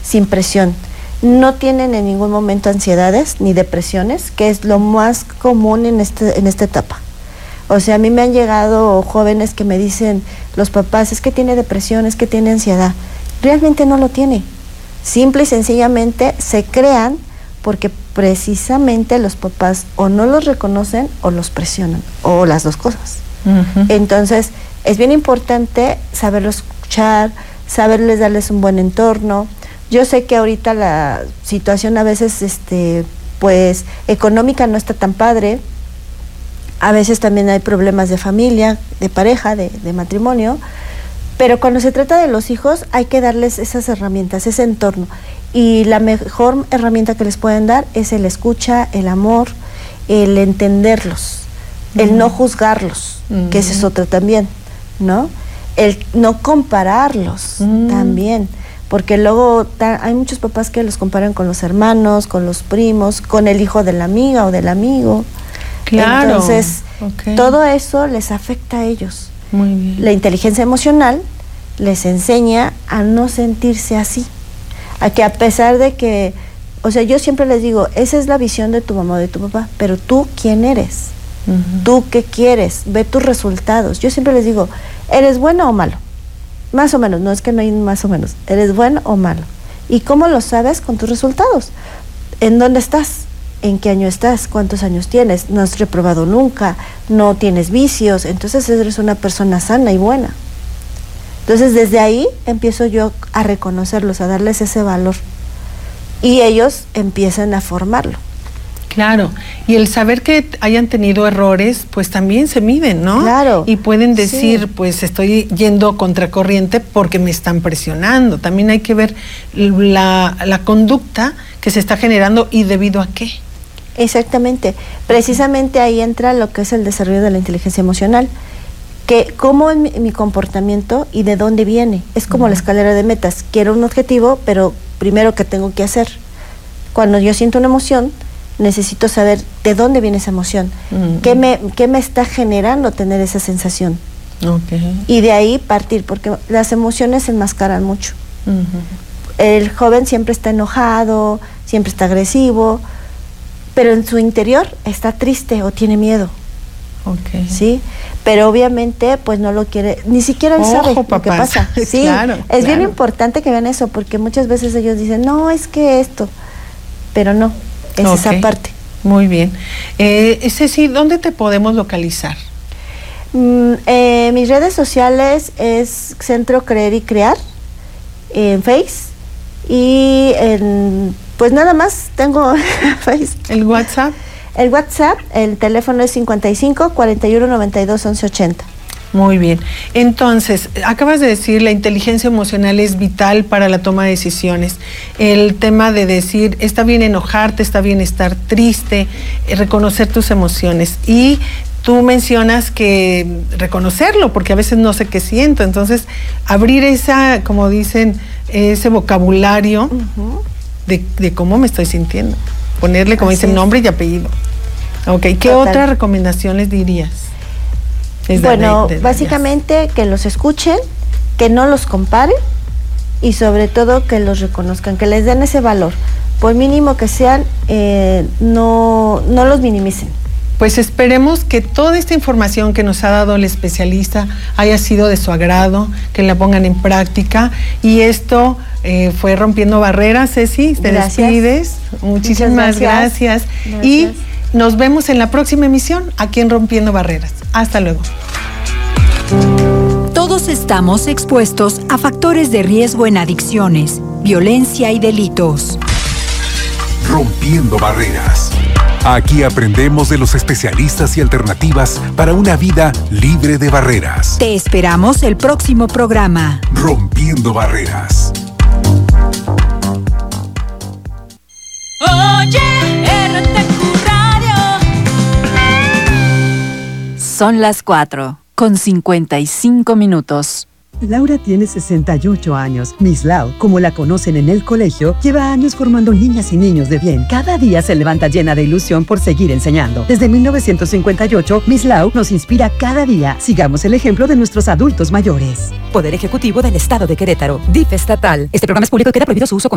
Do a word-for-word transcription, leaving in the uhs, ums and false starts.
sin presión. No tienen en ningún momento ansiedades ni depresiones, que es lo más común en, este, en esta etapa. O sea, a mí me han llegado jóvenes que me dicen, los papás, es que tiene depresión, es que tiene ansiedad. Realmente no lo tiene. Simple y sencillamente se crean porque precisamente los papás o no los reconocen o los presionan, o las dos cosas. Uh-huh. Entonces, es bien importante saberlos escuchar, saberles darles un buen entorno. Yo sé que ahorita la situación a veces, este, pues, económica no está tan padre. A veces también hay problemas de familia, de pareja, de, de matrimonio. Pero cuando se trata de los hijos, hay que darles esas herramientas, ese entorno. Y la mejor herramienta que les pueden dar es el escucha, el amor, el entenderlos, uh-huh. el no juzgarlos, uh-huh. que ese es otro también, ¿no? El no compararlos uh-huh. también. Porque luego ta, hay muchos papás que los comparan con los hermanos, con los primos, con el hijo de la amiga o del amigo. Claro. Entonces, okay. todo eso les afecta a ellos. Muy bien. La inteligencia emocional les enseña a no sentirse así. A que a pesar de que, o sea, yo siempre les digo, esa es la visión de tu mamá o de tu papá, pero tú, ¿quién eres? Uh-huh. ¿Tú qué quieres? Ve tus resultados. Yo siempre les digo, ¿eres bueno o malo? Más o menos, no es que no hay más o menos. ¿Eres bueno o malo? ¿Y cómo lo sabes? Con tus resultados. ¿En dónde estás? ¿En qué año estás? ¿Cuántos años tienes? ¿No has reprobado nunca? ¿No tienes vicios? Entonces eres una persona sana y buena. Entonces desde ahí empiezo yo a reconocerlos, a darles ese valor. Y ellos empiezan a formarlo. Claro, y el saber que hayan tenido errores, pues también se miden, ¿no? Claro. Y pueden decir, sí. pues estoy yendo contracorriente porque me están presionando. También hay que ver la, la conducta que se está generando y debido a qué. Exactamente. Precisamente ahí entra lo que es el desarrollo de la inteligencia emocional. Que cómo es mi, mi comportamiento y de dónde viene. Es como uh-huh. la escalera de metas. Quiero un objetivo, pero primero, ¿qué tengo que hacer? Cuando yo siento una emoción, necesito saber de dónde viene esa emoción, uh-huh. qué me, qué me está generando tener esa sensación. Okay. Y de ahí partir, porque las emociones se enmascaran mucho. Uh-huh. El joven siempre está enojado, siempre está agresivo, pero en su interior está triste o tiene miedo. Okay. ¿Sí? Pero obviamente pues no lo quiere, ni siquiera él Ojo, sabe papás. lo que pasa. Sí, claro, es claro. bien importante que vean eso, porque muchas veces ellos dicen, no, es que esto, pero no. Es okay. esa parte. Muy bien. Eh, Ceci, ¿dónde te podemos localizar? Mm, eh, mis redes sociales es Centro Creer y Crear en Face y en, pues nada más tengo Face. ¿El WhatsApp? El WhatsApp, el teléfono es cincuenta y cinco, cuarenta y uno, noventa y dos, once, ochenta. Muy bien. Entonces, acabas de decir, la inteligencia emocional es vital para la toma de decisiones. El tema de decir, está bien enojarte, está bien estar triste, eh, reconocer tus emociones. Y tú mencionas que reconocerlo, porque a veces no sé qué siento. Entonces, abrir esa, como dicen, ese vocabulario uh-huh. de, de cómo me estoy sintiendo. Ponerle, como dicen, nombre y apellido. Ok, ¿qué Total. Otra recomendación les dirías? Es bueno, de, de, de, básicamente que los escuchen, que no los comparen y sobre todo que los reconozcan, que les den ese valor, por mínimo que sean, eh, no, no los minimicen. Pues esperemos que toda esta información que nos ha dado el especialista haya sido de su agrado, que la pongan en práctica y esto eh, fue Rompiendo Barreras. Ceci, te gracias. Despides. Muchísimas gracias. Gracias. gracias. Y nos vemos en la próxima emisión aquí en Rompiendo Barreras. Hasta luego. Todos estamos expuestos a factores de riesgo en adicciones, violencia y delitos. Rompiendo Barreras. Aquí aprendemos de los especialistas y alternativas para una vida libre de barreras. Te esperamos el próximo programa. Rompiendo Barreras. Oye, R T Q Radio. Son las cuatro, con cincuenta y cinco minutos. Laura tiene sesenta y ocho años. Miss Lau, como la conocen en el colegio, lleva años formando niñas y niños de bien. Cada día se levanta llena de ilusión por seguir enseñando. Desde mil novecientos cincuenta y ocho, Miss Lau nos inspira cada día. Sigamos el ejemplo de nuestros adultos mayores. Poder Ejecutivo del Estado de Querétaro. D I F estatal. Este programa es público y queda prohibido su uso con